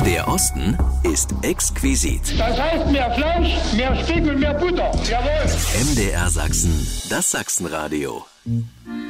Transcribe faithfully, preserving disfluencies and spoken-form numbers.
Der Osten ist exquisit. Das heißt mehr Fleisch, mehr Steak und mehr Butter. Jawohl. M D R Sachsen, das Sachsenradio.